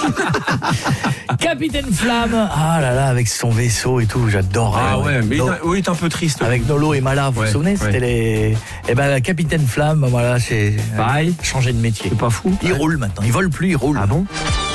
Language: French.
Capitaine Flamme, ah là là, avec son vaisseau et tout, j'adorais. Ah ouais, mais il est un peu triste. Avec Nolo et Mala, vous vous souvenez, c'était les. Eh ben, Capitaine Flamme, voilà, c'est. Pareil. Changé de métier. C'est pas fou. Il roule maintenant, il vole plus, il roule. Ah bon?